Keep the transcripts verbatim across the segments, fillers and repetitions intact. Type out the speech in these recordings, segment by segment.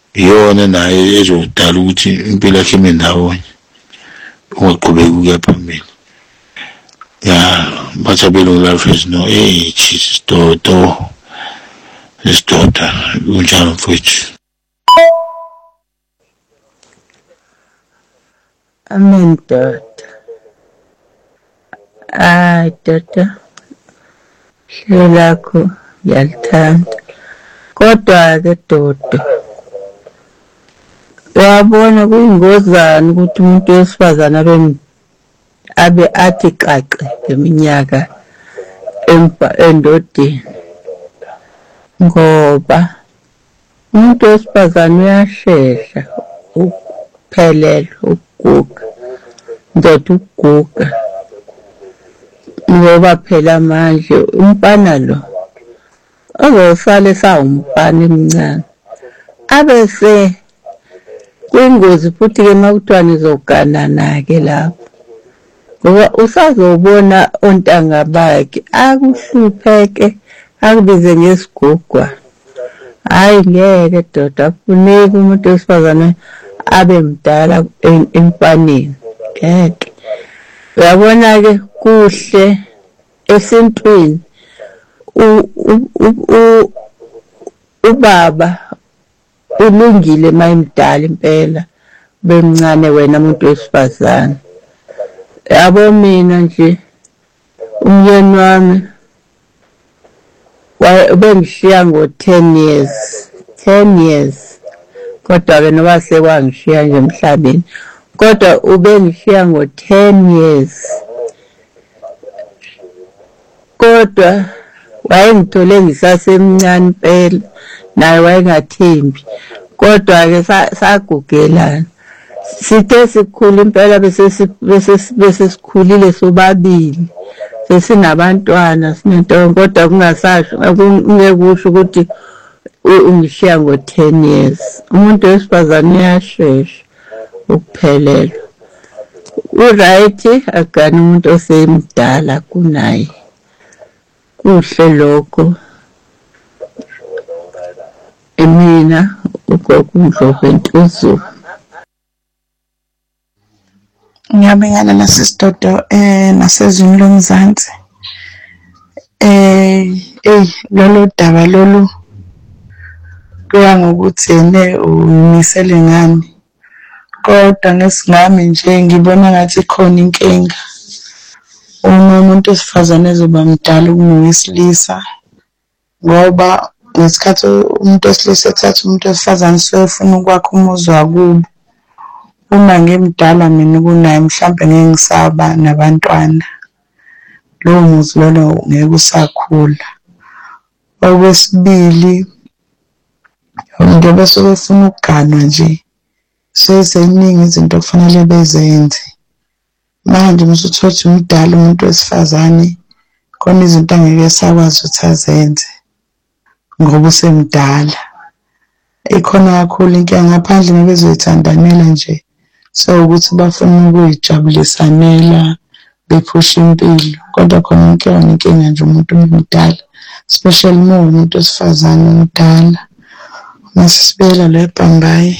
iyona naye ezodala ukuthi impilo yakhe ime ndawonye ungaqhubeki ukuya phambili. Ya bathi abelungu lafezi no hey Jesus dodo isidoda kunjalo mfowethu. Amen doda. Ay doda. Hlelo lakho ngiyalithanda. Kodwa ke dodo. Uyabona kuyingozana ukuthi umuntu wesifazana abe abe athi qaqe ngeminyaka empa endodeni. Ngoba umuntu wesifazana uyashesha ukuphelela ukuguga. Ndoda ukuguga. Ngoba phela manje umfana lo ozosala esawumfana emncane. Abese kuyingozi futhi ke makuthiwa nizoganana ke lapho. Ngoba usazobona ontanga bakhe akuhlupheke akubize ngesigugwa. Hayi ngeke doda kufuneka umuntu wesifazane abe mdala emfaneni. Ngeke. Uyabona ke kuhle esintwini u ubaba ulungile mayimdala impela bemncane wena umuntu wesifazane. Yabo mina nje umyeni wami wabengishiya ngo ten years ten years kodwa ke noba sekwangishiya nje emhlabeni kodwa ubengishiya ngo ten years kodwa wayengithole ngisasemncane impela naye wayengathembi kodwa ke sagugelana sithe sikhulu impela bese bese sikhulile sobabili sesinabantwana sinento kodwa kungasasho kungekusho ukuthi ungishiya ngo ten years. Umuntu wesifazane uyashesha ukuphelela. Uright akani umuntu osemdala kunaye. Kuhle lokho. Emina ugogo Ntluzu. Ngiyabengana nasisidodo eh nasezweni lomzansi. Eh eh lolo daba lolu kuya ngokuthi ene unisele ngani. Kodwa ngesingami nje ngibona ngathi khona inkinga. Uma umuntu wesifazane ezoba mdala kunowesilisa ngoba ngesikhathi umuntu wesilisa ethatha umuntu wesifazane sefuna ukwakha umuzi wakubo. Uma ngimdala mina kunaye mhlambe ngeke ngisaba nabantwana. Lowo muzi lolo ngeke usakhula. Okwesibili umuntu bese ufuna ukuganwa nje. Seziningi izinto okufanele bezenze. Manje musuthothi umdala umuntu wesifazane khona izinto angeke esakwazi ukuthi azenze ngoba usemdala. Ikhona kakhulu inkinga ngaphandle ngebezoyithandanela nje. So ukuthi bafuna ukuyijabulisanela bephusha impilo kodwa khona inkinga inkinga nje umuntu omdala especially uma umuntu wesifazane omdala. Masisibela lebhambayi.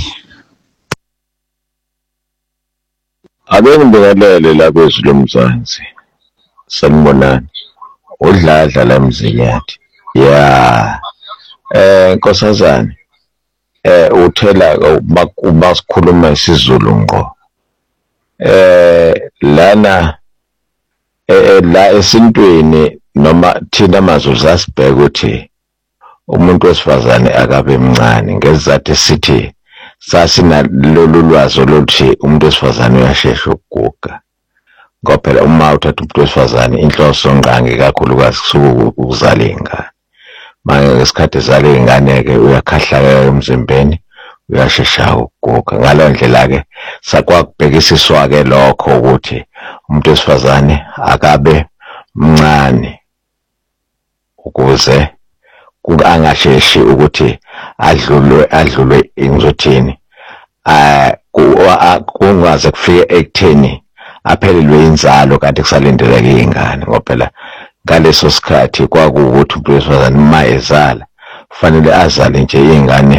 Ake ngibongelele la kwezwi lomzansi. Sanibonani. Udladla la Mzinyathi. Ya. Eh Nkosazana. Eh uthela basikhuluma isiZulu ngqo. Eh lana eh la esintweni noma thina maZulu zasibheka ukuthi umuntu wesifazane akabe mncane ngezizathu sithi sasina lolu lwazi oluthi umuntu wesifazane uyashesha ukuguga. Ngoba phela uma uthatha umuntu wesifazane inhloso nqangi kakhulukazi kusuka ukuzala ingane. Manje ngesikhathi ezala ingane ke uyakhahlaka emzimbeni uyashesha ukuguga. Ngalo ndlela ke sakwakubhekisiswa ke lokho ukuthi umuntu wesifazane akabe mncane ukuze kungasheshi ukuthi adlulwe adlulwe inzothini eh kungaze kufike ekutheni aphelelwe inzalo kanti kusalindeleke ingane ngoba phela ngaleso sikhathi kwakuwukuthi umuntu wesifazane uma ezala kufanele azale nje ingane